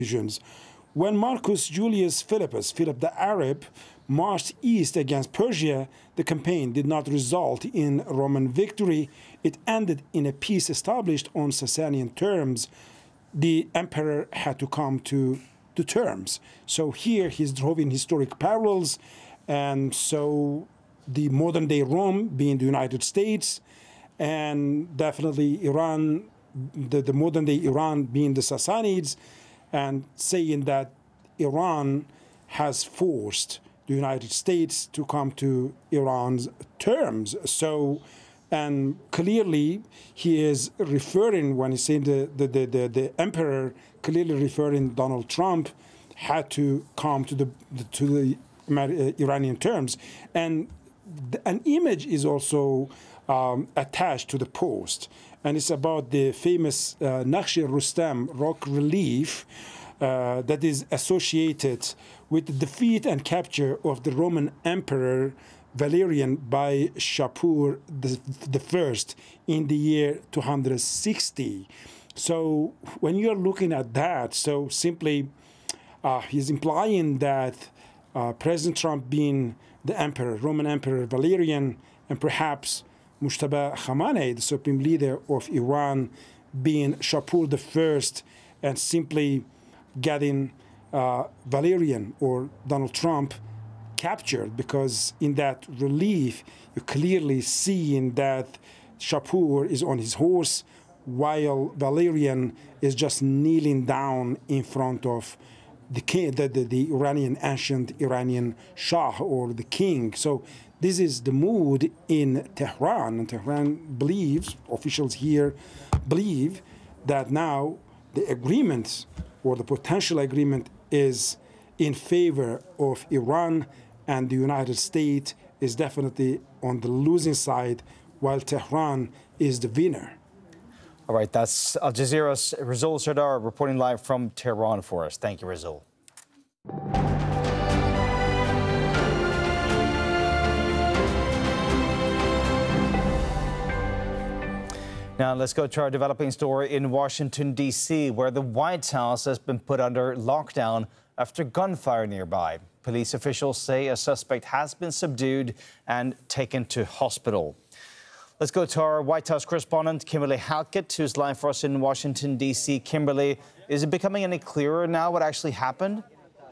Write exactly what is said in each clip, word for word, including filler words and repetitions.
regions. When Marcus Julius Philippus, Philip the Arab, marched east against Persia, the campaign did not result in Roman victory. It ended in a peace established on Sasanian terms. The emperor had to come to, to terms. So here he's drawing historic parallels. And so the modern day Rome being the United States, and definitely Iran, the, the modern day Iran being the Sassanids, and saying that Iran has forced the United States to come to Iran's terms. So, and clearly he is referring, when he's saying the, the, the, the, the emperor, clearly referring Donald Trump had to come to the, the to the Iranian terms. And the, an image is also um, attached to the post. And it's about the famous uh, Naqsh-e-Rustam rock relief uh, that is associated with the defeat and capture of the Roman Emperor Valerian by Shapur the, the First in the year two hundred sixty. So when you're looking at that, so simply uh, he's implying that uh, President Trump being the emperor, Roman Emperor Valerian, and perhaps Mujtaba Khamenei, the supreme leader of Iran, being Shapur the First, and simply getting uh, Valerian or Donald Trump captured, because in that relief you clearly see in that Shapur is on his horse while Valerian is just kneeling down in front of the king, the, the, the Iranian ancient Iranian Shah or the king. So this is the mood in Tehran, and Tehran believes, officials here believe, that now the agreement or the potential agreement is in favor of Iran, and the United States is definitely on the losing side, while Tehran is the winner. All right, that's Al Jazeera's Rasool Sardar reporting live from Tehran for us. Thank you, Rasool. Now let's go to our developing story in Washington, D C, where the White House has been put under lockdown after gunfire nearby. Police officials say a suspect has been subdued and taken to hospital. Let's go to our White House correspondent, Kimberly Halkett, who's live for us in Washington, D C. Kimberly, is it becoming any clearer now what actually happened?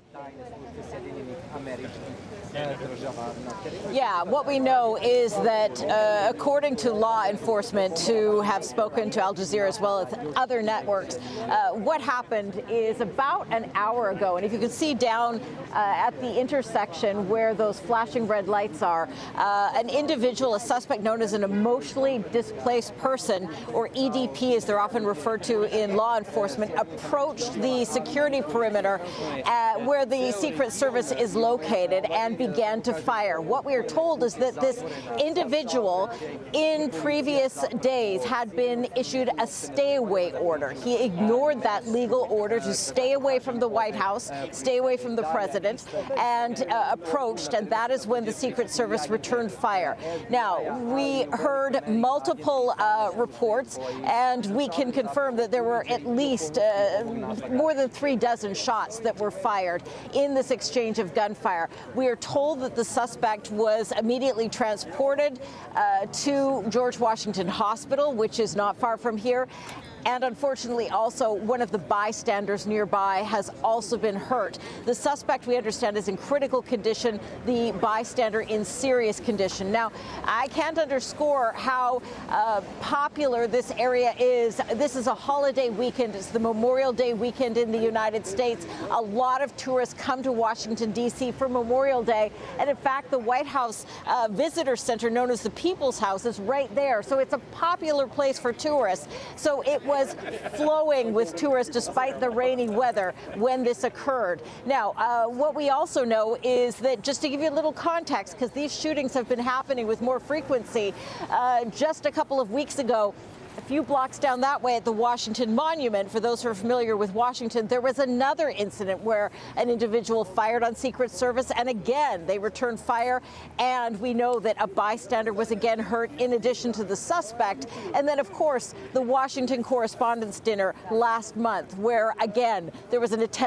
Yeah, what we know is that uh, according to law enforcement who have spoken to Al Jazeera as well as other networks, uh, what happened is about an hour ago, and if you can see down uh, at the intersection where those flashing red lights are, uh, an individual, a suspect known as an emotionally displaced person, or E D P as they're often referred to in law enforcement, approached the security perimeter uh, where the Secret Service is located and began to fire. What we are told is that this individual in previous days had been issued a stay-away order. He ignored that legal order to stay away from the White House, stay away from the president, and uh, approached, and that is when the Secret Service returned fire. Now, we heard multiple uh, reports, and we can confirm that there were at least uh, more than three dozen shots that were fired in this exchange of gunfire. We are told that the suspect was immediately transported uh, to George Washington Hospital, which is not far from here. And unfortunately, also, one of the bystanders nearby has also been hurt. The suspect, we understand, is in critical condition, the bystander in serious condition. Now, I can't underscore how uh, popular this area is. This is a holiday weekend. It's the Memorial Day weekend in the United States. A lot of tourists come to Washington, D C for Memorial Day. And in fact, the White House uh, Visitor Center, known as the People's House, is right there. So it's a popular place for tourists. So it was flowing with tourists despite the rainy weather when this occurred. Now, uh, what we also know is that, just to give you a little context, because these shootings have been happening with more frequency, uh, just a couple of weeks ago, a few blocks down that way at the Washington Monument, for those who are familiar with Washington, there was another incident where an individual fired on Secret Service, and again, they returned fire, and we know that a bystander was again hurt in addition to the suspect. And then, of course, the Washington Correspondents' Dinner last month, where, again, there was an attempt